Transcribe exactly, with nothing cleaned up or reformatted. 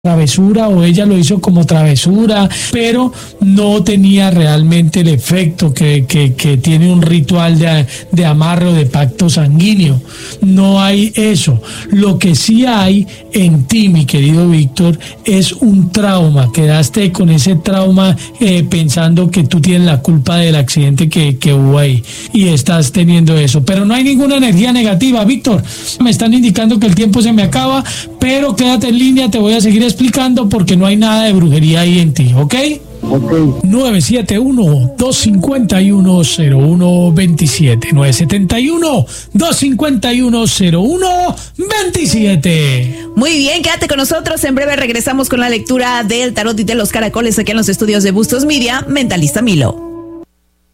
travesura o ella lo hizo como travesura, pero no tenía realmente el efecto que, que, que tiene un ritual de, de amarre o de pacto sanguíneo. No hay eso. Lo que sí hay en ti, mi querido Víctor, es un trauma. Quedaste con ese trauma eh, pensando que tú tienes la culpa del accidente que, que hubo ahí y estás teniendo eso. Pero no hay ninguna energía negativa, Víctor. Me están indicando que el tiempo se me acaba, pero quédate en línea, te voy a seguir explicando porque no hay nada de brujería ahí en ti, ¿ok? Ok. nueve siete uno, dos cinco uno, cero uno dos siete. nueve siete uno, dos cinco uno, cero uno dos siete. Muy bien, quédate con nosotros. En breve regresamos con la lectura del tarot y de los caracoles aquí en los estudios de Bustos Media. Mentalista Milo.